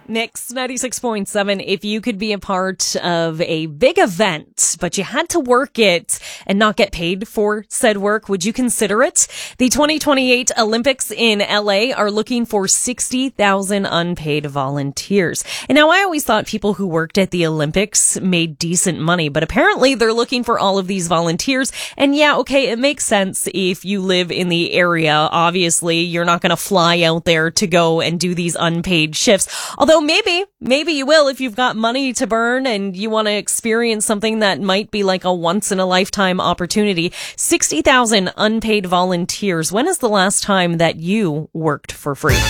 Nix 96.7. If you could be a part of a big event, but you had to work it and not get paid for said work, would you consider it? The 2028 Olympics in LA are looking for 60,000 unpaid volunteers. And now I always thought people who worked at the Olympics made decent money, but apparently they're looking for all of these volunteers. And yeah, okay, it makes sense if you live in the area. Obviously, you're not going to fly out there to go and do these unpaid shifts. Although maybe you will if you've got money to burn and you want to experience something that might be like a once in a lifetime opportunity. 60,000 unpaid volunteers. When is the last time that you worked for free?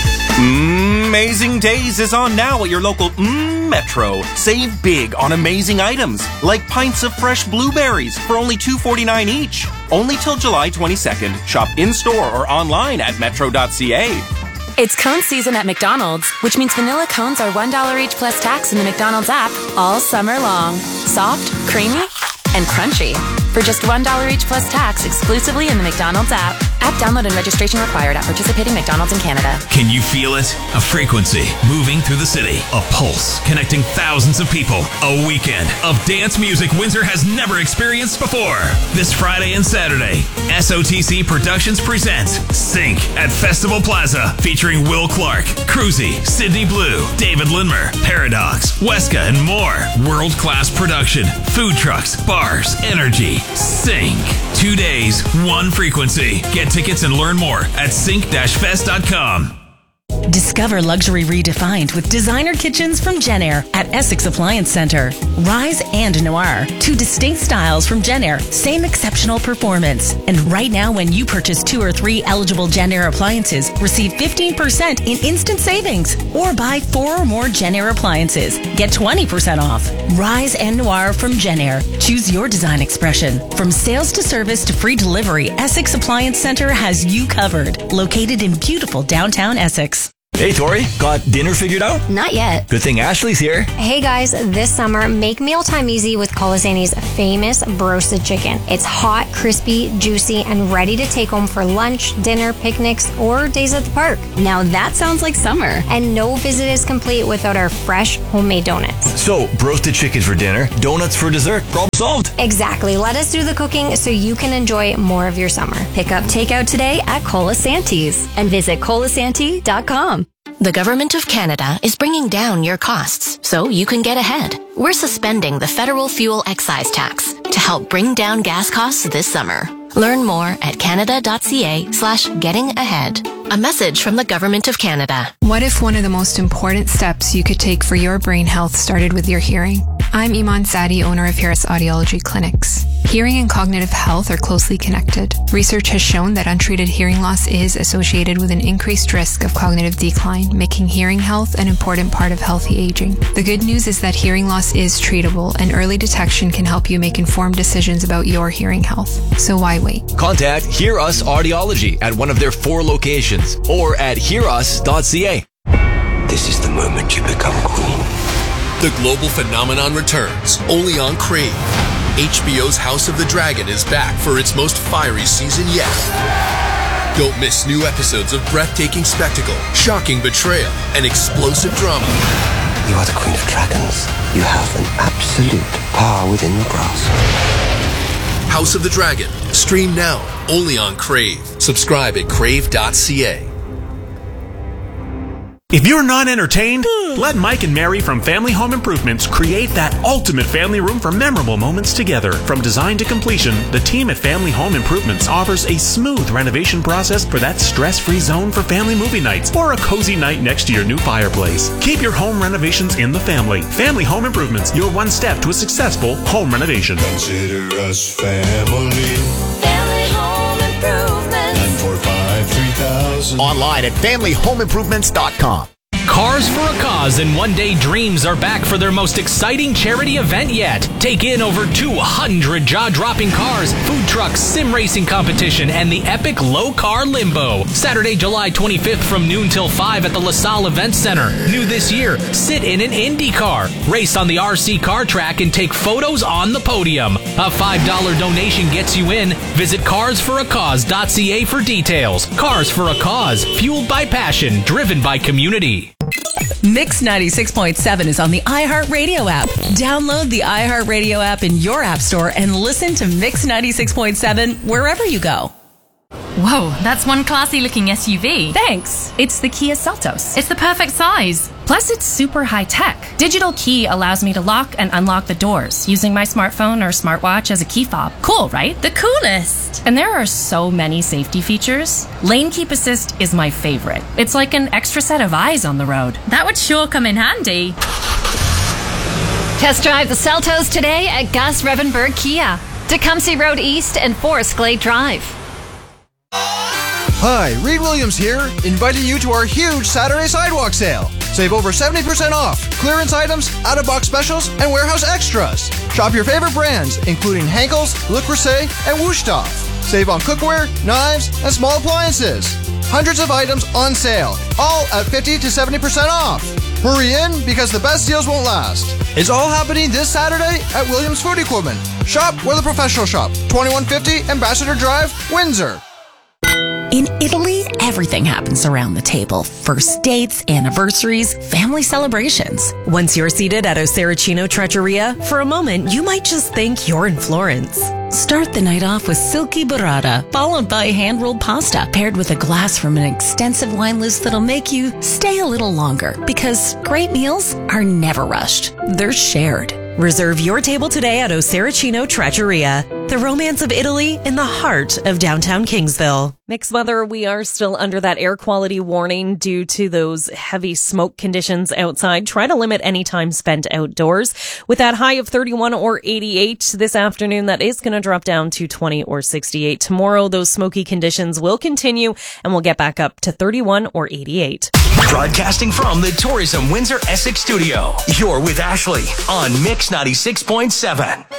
Amazing Days is on now at your local Metro. Save big on amazing items like pints of fresh blueberries for only $2.49 each. Only till July 22nd. Shop in-store or online at metro.ca. It's cone season at McDonald's, which means vanilla cones are $1 each plus tax in the McDonald's app all summer long. Soft, creamy, and crunchy. For just $1 each plus tax exclusively in the McDonald's app. App download and registration required at participating McDonald's in Canada. Can you feel it? A frequency moving through the city. A pulse connecting thousands of people. A weekend of dance music Windsor has never experienced before. This Friday and Saturday, SOTC Productions presents Sync at Festival Plaza, featuring Will Clark, Cruzy, Sydney Blue, David Lindmer, Paradox, Weska, and more. World-class production, food trucks, bars, energy. Sync. 2 days, one frequency. Get tickets and learn more at sync-fest.com. Discover luxury redefined with designer kitchens from Jenn-Air at Essex Appliance Centre. Rise and Noir, two distinct styles from Jenn-Air, same exceptional performance. And right now, when you purchase 2 or 3 eligible Jenn-Air appliances, receive 15% in instant savings. Or buy 4 or more Jenn-Air appliances, get 20% off. Rise and Noir from Jenn-Air. Choose your design expression. From sales to service to free delivery, Essex Appliance Centre has you covered. Located in beautiful downtown Essex. Hey, Tori, got dinner figured out? Not yet. Good thing Ashley's here. Hey guys, this summer, make mealtime easy with Colasanti's famous roasted chicken. It's hot, crispy, juicy, and ready to take home for lunch, dinner, picnics, or days at the park. Now that sounds like summer. And no visit is complete without our fresh homemade donuts. So, roasted chicken for dinner, donuts for dessert. Problem solved. Exactly. Let us do the cooking so you can enjoy more of your summer. Pick up takeout today at Colasanti's and visit colasanti.com. The Government of Canada is bringing down your costs so you can get ahead. We're suspending the federal fuel excise tax to help bring down gas costs this summer. Learn more at canada.ca/getting-ahead. A message from the Government of Canada. What if one of the most important steps you could take for your brain health started with your hearing? I'm Iman Sadi, owner of Harris Audiology Clinics. Hearing and cognitive health are closely connected. Research has shown that untreated hearing loss is associated with an increased risk of cognitive decline, making hearing health an important part of healthy aging. The good news is that hearing loss is treatable, and early detection can help you make informed decisions about your hearing health. So why wait? Contact Hear Us Audiology at one of their 4 locations or at hearus.ca. This is the moment you become queen. The global phenomenon returns, only on Crave. HBO's House of the Dragon is back for its most fiery season yet. Don't miss new episodes of breathtaking spectacle, shocking betrayal, and explosive drama. You are the queen of dragons. You have an absolute power within your grasp. House of the Dragon. Stream now, only on Crave. Subscribe at crave.ca. If you're not entertained, let Mike and Mary from Family Home Improvements create that ultimate family room for memorable moments together. From design to completion, the team at Family Home Improvements offers a smooth renovation process for that stress-free zone for family movie nights or a cozy night next to your new fireplace. Keep your home renovations in the family. Family Home Improvements, your one step to a successful home renovation. Consider us family. Family Home Improvements. 945-3000. Online at familyhomeimprovements.com. Cars for a Cause and One Day Dreams are back for their most exciting charity event yet. Take in over 200 jaw-dropping cars, food trucks, sim racing competition, and the epic Low Car Limbo. Saturday, July 25th from noon till 5 at the LaSalle Event Center. New this year, sit in an Indy car, race on the RC car track, and take photos on the podium. A $5 donation gets you in. Visit carsforacause.ca for details. Cars for a Cause, fueled by passion, driven by community. Mix 96.7 is on the iHeartRadio app. Download the iHeartRadio app in your app store and listen to Mix 96.7 wherever you go. Whoa, that's one classy looking SUV. Thanks. It's the Kia Seltos. It's the perfect size. Plus, it's super high tech. Digital key allows me to lock and unlock the doors using my smartphone or smartwatch as a key fob. Cool, right? The coolest. And there are so many safety features. Lane Keep Assist is my favorite. It's like an extra set of eyes on the road. That would sure come in handy. Test drive the Seltos today at Gus Revenberg Kia, Tecumseh Road East and Forest Glade Drive. Hi, Reed Williams here, inviting you to our huge Saturday sidewalk sale. Save over 70% off, clearance items, out-of-box specials, and warehouse extras. Shop your favorite brands, including Henkel's, Le Creuset, and Wusthof. Save on cookware, knives, and small appliances. Hundreds of items on sale, all at 50 to 70% off. Hurry in, because the best deals won't last. It's all happening this Saturday at Williams Food Equipment. Shop where the professionals shop. 2150 Ambassador Drive, Windsor. In Italy, everything happens around the table. First dates, anniversaries, family celebrations. Once you're seated at Osericino Trattoria, for a moment, you might just think you're in Florence. Start the night off with silky burrata, followed by hand-rolled pasta, paired with a glass from an extensive wine list that'll make you stay a little longer. Because great meals are never rushed. They're shared. Reserve your table today at Osericino Trattoria, the romance of Italy in the heart of downtown Kingsville. Mixed weather, we are still under that air quality warning due to those heavy smoke conditions outside. Try to limit any time spent outdoors. With that high of 31 or 88 this afternoon, that is going to drop down to 20 or 68. Tomorrow, those smoky conditions will continue and we'll get back up to 31 or 88. Broadcasting from the Tourism Windsor Essex studio, you're with Ashley on Mix 96.7.